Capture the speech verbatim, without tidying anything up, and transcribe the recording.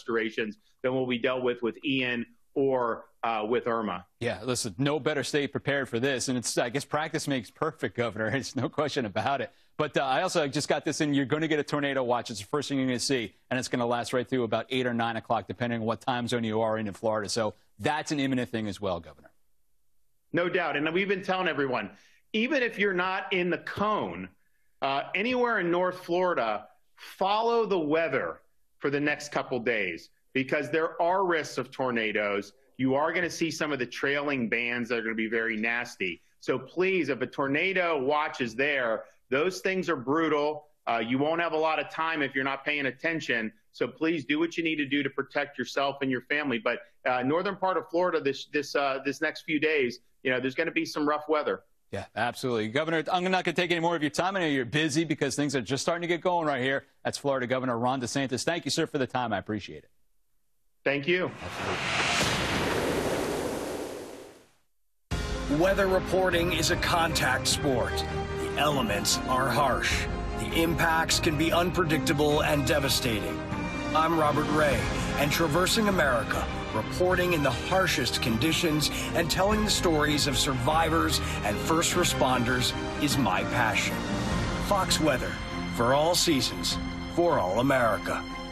restorations than what we dealt with with Ian or uh, with Irma. Yeah, listen, no better state prepared for this. And it's, I guess practice makes perfect, Governor. It's no question about it. But uh, I also just got this in. You're going to get a tornado watch. It's the first thing you're going to see. And it's going to last right through about eight or nine o'clock, depending on what time zone you are in in Florida. So that's an imminent thing as well, Governor. No doubt. And we've been telling everyone, even if you're not in the cone, uh, anywhere in North Florida, follow the weather for the next couple days, because there are risks of tornadoes. You are going to see some of the trailing bands that are going to be very nasty. So please, if a tornado watch is there, those things are brutal. Uh, you won't have a lot of time if you're not paying attention. So please do what you need to do to protect yourself and your family. But uh, northern part of Florida, this this uh, this next few days, you know, there's going to be some rough weather. Yeah, absolutely. Governor, I'm not going to take any more of your time. I know you're busy because things are just starting to get going right here. That's Florida Governor Ron DeSantis. Thank you, sir, for the time. I appreciate it. Thank you. Absolutely. Weather reporting is a contact sport. The elements are harsh. The impacts can be unpredictable and devastating. I'm Robert Ray, and traversing America, reporting in the harshest conditions and telling the stories of survivors and first responders is my passion. Fox Weather, for all seasons, for all America.